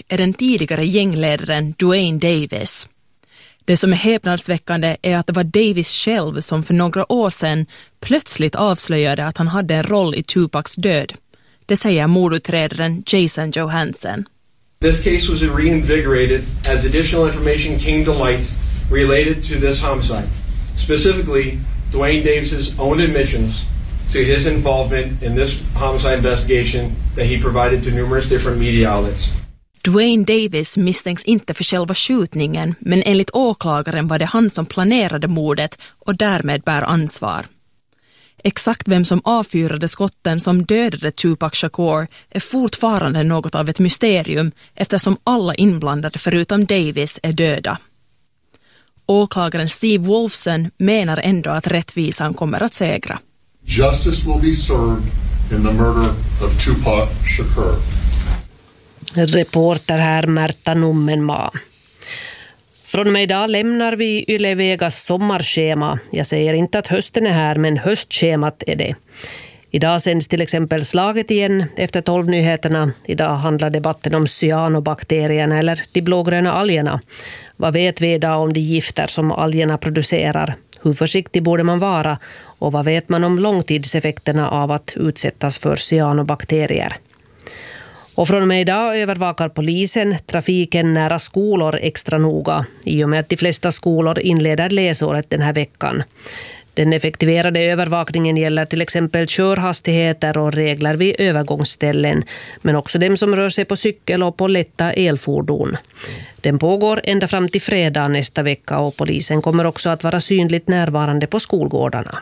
är den tidigare gängledaren Duane Davis. Det som är häpnadsväckande är att det var Davis själv som för några år sedan plötsligt avslöjade att han hade en roll i Tupacs död. Det säger mordutredaren Jason Johansson. This case was reinvigorated as additional information came to light related to this homicide. Specifically, Duane Davis's own admissions to his involvement in this homicide investigation that he provided to numerous different media outlets. Duane Davis misstänks inte för själva skjutningen, men enligt åklagaren var det han som planerade mordet och därmed bär ansvar. Exakt vem som avfyrade skotten som dödade Tupac Shakur är fortfarande något av ett mysterium eftersom alla inblandade förutom Davis är döda. Åklagaren Steve Wolfson menar ändå att rättvisan kommer att segra. Justice will be served in the murder of Tupac Shakur. Reporter här Märta Nummenmaa. Från och med idag lämnar vi Yle Vegas sommarschema. Jag säger inte att hösten är här, men höstschemat är det. Idag sänds till exempel Slaget igen efter 12-nyheterna. Idag handlar debatten om cyanobakterierna eller de blågröna algerna. Vad vet vi idag om de gifter som algerna producerar? Hur försiktig borde man vara? Och vad vet man om långtidseffekterna av att utsättas för cyanobakterier? Och från och med idag övervakar polisen trafiken nära skolor extra noga i och med att de flesta skolor inleder läsåret den här veckan. Den effektiverade övervakningen gäller till exempel körhastigheter och regler vid övergångsställen, men också dem som rör sig på cykel och på lätta elfordon. Den pågår ända fram till fredag nästa vecka och polisen kommer också att vara synligt närvarande på skolgårdarna.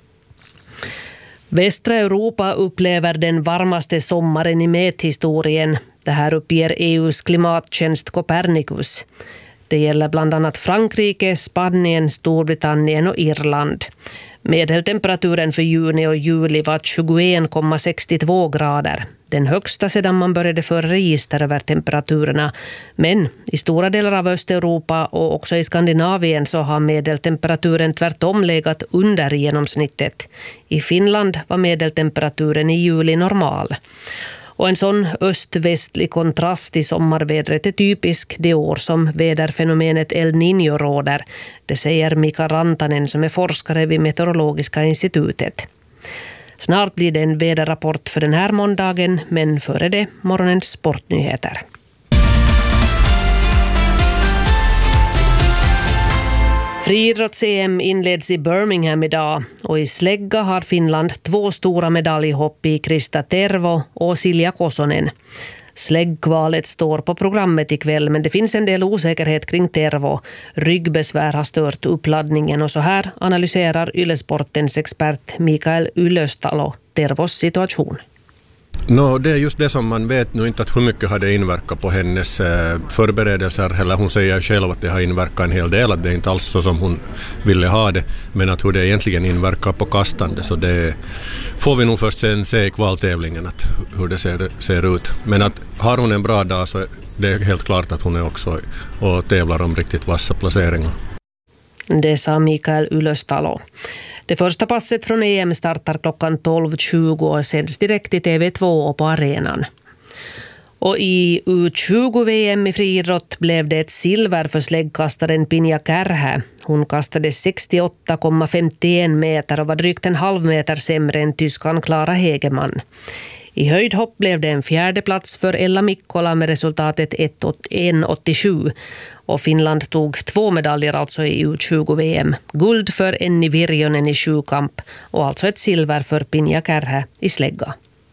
Västra Europa upplever den varmaste sommaren i mäthistorien. Det här uppger EUs klimattjänst Copernicus. Det gäller bland annat Frankrike, Spanien, Storbritannien och Irland. Medeltemperaturen för juni och juli var 21,62 grader. Den högsta sedan man började föra register över temperaturerna. Men i stora delar av Östeuropa och också i Skandinavien så har medeltemperaturen tvärtom legat under genomsnittet. I Finland var medeltemperaturen i juli normal. Och en sån öst-västlig kontrast i sommarvädret är typisk det år som väderfenomenet El Niño råder. Det säger Mika Rantanen som är forskare vid Meteorologiska institutet. Snart blir det en väderrapport för den här måndagen, men före det morgonens sportnyheter. Friidrotts-EM inleds i Birmingham idag och i slägga har Finland 2 stora medaljhopp i Krista Tervo och Silja Kosonen. Släggkvalet står på programmet ikväll, men det finns en del osäkerhet kring Tervo. Ryggbesvär har stört uppladdningen och så här analyserar Yle-sportens expert Mikael Ylöstalo Tervos situation. Det är just det som man vet nu inte att hur mycket har det inverkat på hennes förberedelser, eller hon säger själv att det har inverkat en hel del, att det är inte alls så som hon ville ha det, men att hur det egentligen inverkar på kastande, så det får vi nog först sen se i kvaltävlingen att hur det ser ut. Men att har hon en bra dag så det är helt klart att hon är också och tävlar om riktigt vassa placeringar. Det sa Mikael Ylöstalo. Det första passet från EM startar klockan 12.20 och sänds direkt i TV2 och på arenan. Och i U20-VM i friidrott blev det ett silver för släggkastaren Pinja Kärhä. Hon kastade 68,51 meter och var drygt en halv meter sämre än tyskan Klara Hegeman. I höjdhopp blev det en 4:e plats för Ella Mikkola med resultatet 1,87 och Finland tog 2 medaljer alltså i U20-VM. Guld för Enni Virjonen i sjukamp och alltså ett silver för Pinja Kärhä i slägga.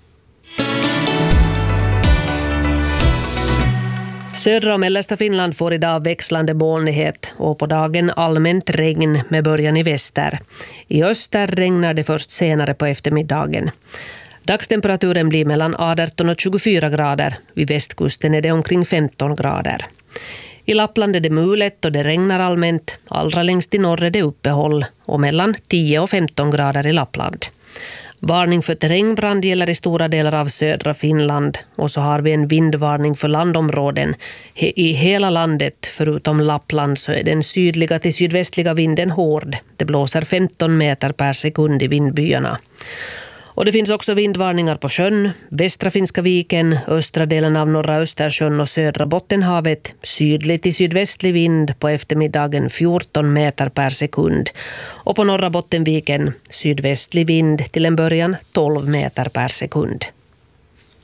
Södra och mellersta Finland får idag växlande molnighet och på dagen allmänt regn med början i väster. I öster regnar det först senare på eftermiddagen. Dagstemperaturen blir mellan 18 och 24 grader. Vid västkusten är det omkring 15 grader. I Lappland är det mulet och det regnar allmänt. Allra längst i norr är det uppehåll och mellan 10 och 15 grader i Lappland. Varning för terrängbrand gäller i stora delar av södra Finland och så har vi en vindvarning för landområden. I hela landet förutom Lappland så är den sydliga till sydvästliga vinden hård. Det blåser 15 meter per sekund i vindbyarna. Och det finns också vindvarningar på sjön, västra Finska viken, östra delen av norra Östersjön och södra Bottenhavet. Sydlig till sydvästlig vind på eftermiddagen 14 meter per sekund. Och på norra Bottenviken sydvästlig vind till en början 12 meter per sekund.